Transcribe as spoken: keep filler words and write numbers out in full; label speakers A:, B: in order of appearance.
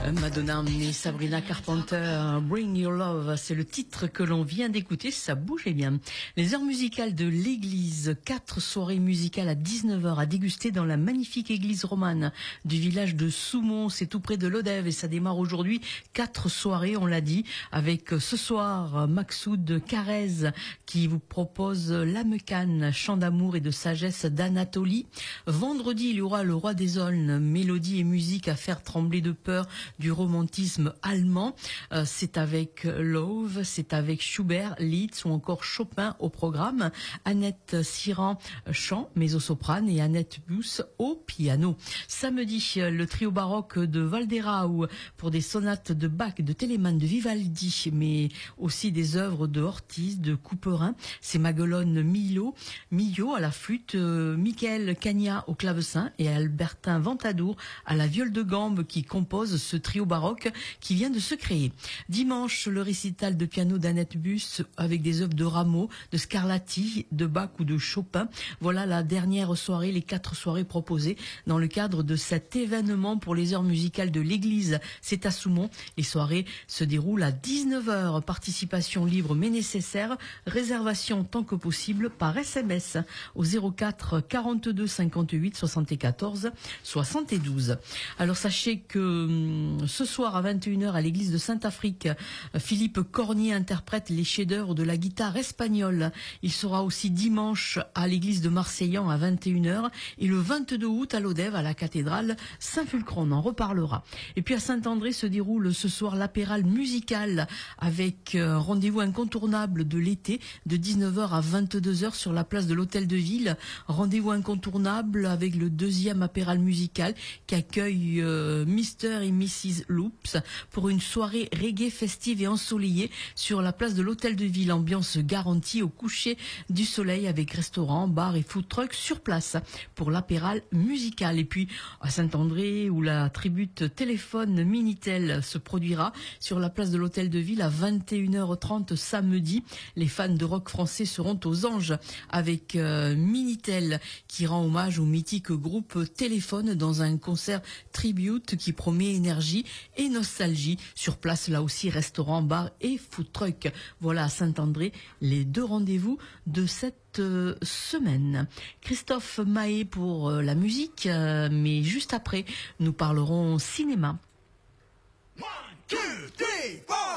A: Madonna et Sabrina Carpenter, Bring Your Love, c'est le titre que l'on vient d'écouter, ça bougeait bien. Les heures musicales de l'église, quatre soirées musicales à dix-neuf heures à déguster dans la magnifique église romane du village de Soumont, c'est tout près de Lodève et ça démarre aujourd'hui, quatre soirées, on l'a dit, avec ce soir Maxoud Carrez qui vous propose L'Âme-Canne, chant d'amour et de sagesse d'Anatolie. Vendredi, il y aura le Roi des Aulnes, mélodie et musique à faire trembler de peur du romantisme allemand. Euh, c'est avec Love, c'est avec Schubert, Liszt ou encore Chopin au programme. Annette Siran, chant, mezzo-soprane et Annette Buss au piano. Samedi, le trio baroque de Valderau pour des sonates de Bach, de Telemann, de Vivaldi, mais aussi des œuvres de Ortiz, de Couperin. C'est Maguelone Millot, Millot à la flûte, euh, Michael Cagna au clavecin et Albertin Ventadour à la viole de gambe qui compose ce trio baroque qui vient de se créer. Dimanche, le récital de piano d'Annette Buss avec des œuvres de Rameau, de Scarlatti, de Bach ou de Chopin. Voilà la dernière soirée, les quatre soirées proposées dans le cadre de cet événement pour les heures musicales de l'église. C'est à Soumont. Les soirées se déroulent à dix-neuf heures. Participation libre mais nécessaire. Réservation tant que possible par S M S au zéro quatre quarante-deux cinquante-huit soixante-quatorze soixante-douze. Alors sachez que ce soir à vingt et une heures à l'église de Saint-Afrique, Philippe Cornier interprète les chefs-d'œuvre de la guitare espagnole. Il sera aussi dimanche à l'église de Marseillan à vingt et une heures et le vingt-deux août à Lodève à la cathédrale Saint-Fulcron. On en reparlera. Et puis à Saint-André se déroule ce soir l'apéral musical avec un rendez-vous incontournable de l'été de dix-neuf heures à vingt-deux heures sur la place de l'Hôtel de Ville. Rendez-vous incontournable avec le deuxième apéral musical qui accueille euh, mister et missus Loops pour une soirée reggae festive et ensoleillée sur la place de l'Hôtel de Ville. Ambiance garantie au coucher du soleil avec restaurant, bar et food truck sur place pour l'apéral musical. Et puis à Saint-André où la tribute téléphone Minitel se produira sur la place de l'Hôtel de Ville à vingt et une heures trente samedi. Les fans de rock français seront aux anges avec euh, Minitel qui rend hommage au mythique groupe Téléphone dans un concert tribute qui promet énergie et nostalgie. Sur place, là aussi, restaurant, bar et food truck. Voilà à Saint-André les deux rendez-vous de cette euh, semaine. Christophe Mahé pour euh, la musique, euh, mais juste après, nous parlerons cinéma.
B: One, two, three, four.